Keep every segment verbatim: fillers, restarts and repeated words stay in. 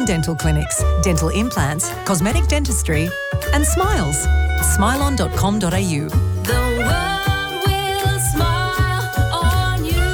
dental clinics, dental implants, cosmetic dentistry and smiles. smile on dot com dot a u. The world will smile on you.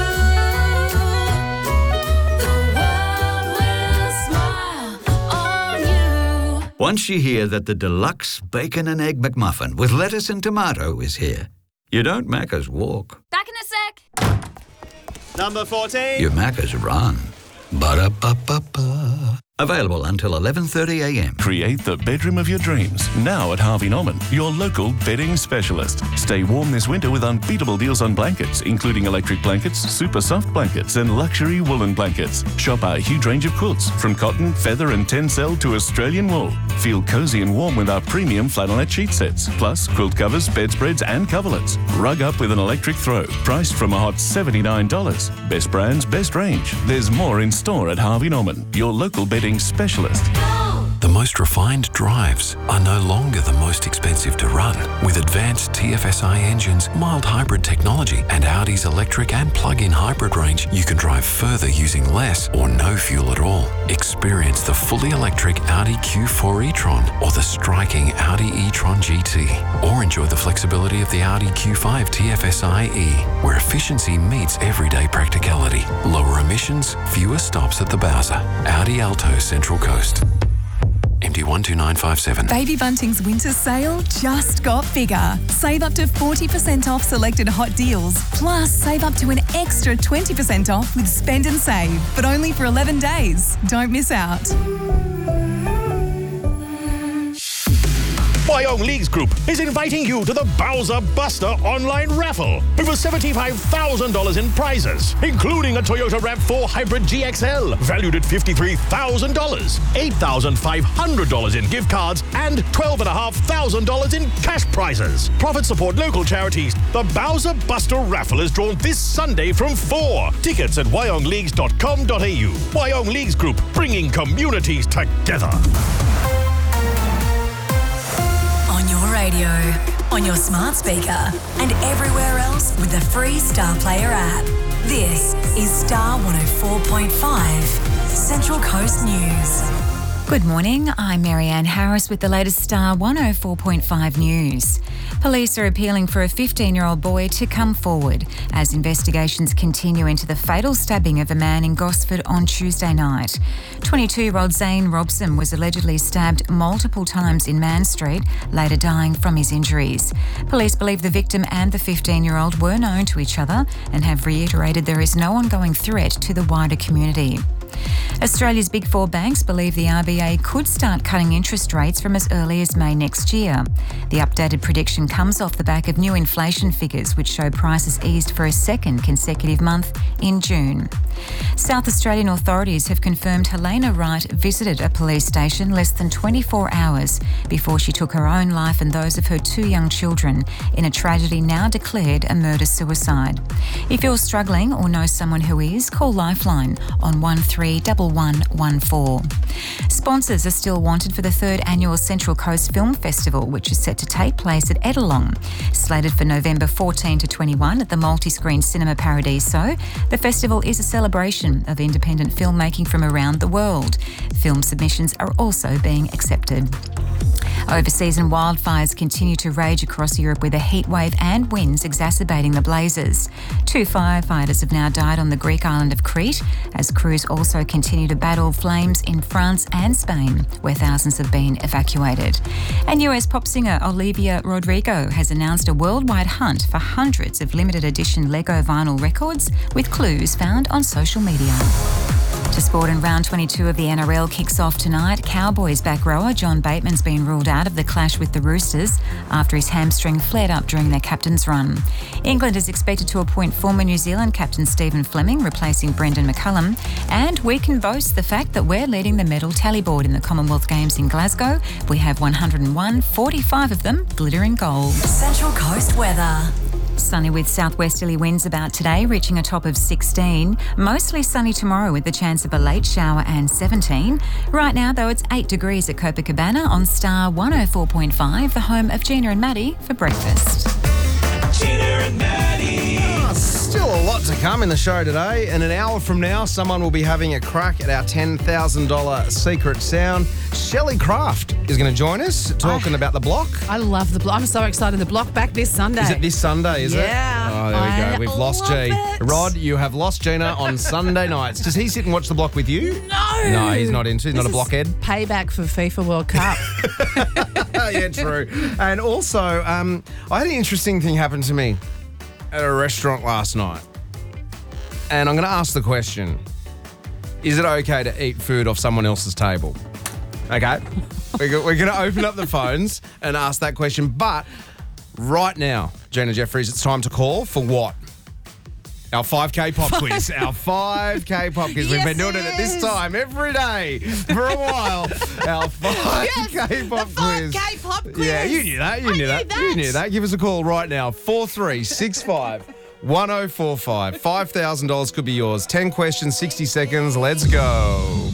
The world will smile on you. Once you hear that the deluxe bacon and egg McMuffin with lettuce and tomato is here, you don't Macca's walk. Back in a sec. Number fourteen. You Macca's run. Ba-da-ba-ba-ba. Available until eleven thirty a m. Create the bedroom of your dreams. Now at Harvey Norman, your local bedding specialist. Stay warm this winter with unbeatable deals on blankets, including electric blankets, super soft blankets, and luxury woolen blankets. Shop our huge range of quilts, from cotton, feather, and tencel to Australian wool. Feel cozy and warm with our premium flannelette sheet sets, plus quilt covers, bedspreads, and coverlets. Rug up with an electric throw, priced from a hot seventy-nine dollars. Best brands, best range. There's more in store at Harvey Norman, your local bedding specialist. The most refined drives are no longer the most expensive to run. With advanced T F S I engines, mild hybrid technology, and Audi's electric and plug-in hybrid range, you can drive further using less or no fuel at all. Experience the fully electric Audi Q four e-tron or the striking Audi e-tron G T. Or enjoy the flexibility of the Audi Q five T F S I E, where efficiency meets everyday practicality. Lower emissions, fewer stops at the Bowser. Audi Alto Central Coast. M D one two nine five seven. Baby Bunting's winter sale just got bigger. Save up to forty percent off selected hot deals. Plus, save up to an extra twenty percent off with Spend and Save. But only for eleven days. Don't miss out. Wyong Leagues Group is inviting you to the Bowser Buster online raffle. Over seventy-five thousand dollars in prizes, including a Toyota RAV four Hybrid G X L, valued at fifty-three thousand dollars, eight thousand five hundred dollars in gift cards, and twelve thousand five hundred dollars in cash prizes. Profit support local charities. The Bowser Buster raffle is drawn this Sunday from four. Tickets at wyong leagues dot com dot a u. Wyong Leagues Group, bringing communities together. On your radio, on your smart speaker, and everywhere else with the free Star Player app. This is Star one oh four point five, Central Coast News. Good morning, I'm Marianne Harris with the latest Star one oh four point five news. Police are appealing for a fifteen-year-old boy to come forward as investigations continue into the fatal stabbing of a man in Gosford on Tuesday night. twenty-two-year-old Zane Robson was allegedly stabbed multiple times in Man Street, later dying from his injuries. Police believe the victim and the fifteen-year-old were known to each other and have reiterated there is no ongoing threat to the wider community. Australia's Big Four banks believe the R B A could start cutting interest rates from as early as May next year. The updated prediction comes off the back of new inflation figures, which show prices eased for a second consecutive month in June. South Australian authorities have confirmed Helena Wright visited a police station less than twenty-four hours before she took her own life and those of her two young children in a tragedy now declared a murder-suicide. If you're struggling or know someone who is, call Lifeline on one three one one one four. Sponsors are still wanted for the third annual Central Coast Film Festival, which is set to take place at Edelong. Slated for November fourteen to twenty-one at the multi-screen Cinema Paradiso, the festival is a celebration of independent filmmaking from around the world. Film submissions are also being accepted. Overseas and wildfires continue to rage across Europe with a heat wave and winds exacerbating the blazes. Two firefighters have now died on the Greek island of Crete as crews also continue to battle flames in France and Spain, where thousands have been evacuated. And U S pop singer Olivia Rodrigo has announced a worldwide hunt for hundreds of limited edition Lego vinyl records with clues found on social media. To sport, and round twenty-two of the N R L kicks off tonight. Cowboys back rower John Bateman's been ruled out of the clash with the Roosters after his hamstring flared up during their captain's run. England is expected to appoint former New Zealand captain Stephen Fleming, replacing Brendan McCullum. And we can boast the fact that we're leading the medal tally board in the Commonwealth Games in Glasgow. We have one hundred one, forty-five of them glittering gold. Central Coast weather. Sunny with southwesterly winds about today, reaching a top of sixteen. Mostly sunny tomorrow with the chance of a late shower and seventeen. Right now, though, it's eight degrees at Copacabana on Star one oh four point five, the home of Gina and Maddie for breakfast. Gina and Maddie. Still a lot to come in the show today. And an hour from now, someone will be having a crack at our ten thousand dollars secret sound. Shelley Craft is going to join us talking I, about the block. I love the block. I'm so excited. The block back this Sunday. Is it this Sunday, is yeah. it? Oh, there we I go. We've lost G. it. Rod, you have lost Gina on Sunday nights. Does he sit and watch the block with you? No. No, he's not into. He's This not a blockhead. is Payback for FIFA World Cup. Yeah, true. And also, um, I had an interesting thing happen to me at a restaurant last night. And I'm going to ask the question, is it okay to eat food off someone else's table? Okay? We're going to open up the phones and ask that question. But right now, Gina Jeffries, it's time to call for what? Our five K pop quiz. Our five K pop quiz. We've Yes, been doing it at this time every day for a while. Our five K Yes, pop the quiz. five K pop quiz. Yeah, you knew that. You I knew, knew that. that. You knew that. Give us a call right now. four three six five one oh four five. five thousand dollars could be yours. ten questions, sixty seconds. Let's go.